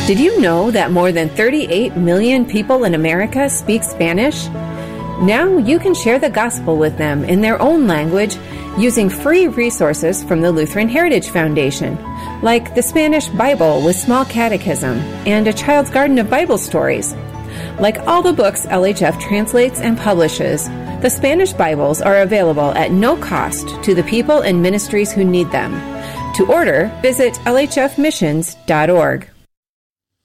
Did you know that more than 38 million people in America speak Spanish? Now you can share the gospel with them in their own language using free resources from the Lutheran Heritage Foundation, like the Spanish Bible with Small Catechism and a Child's Garden of Bible Stories. Like all the books LHF translates and publishes, the Spanish Bibles are available at no cost to the people and ministries who need them. To order, visit lhfmissions.org.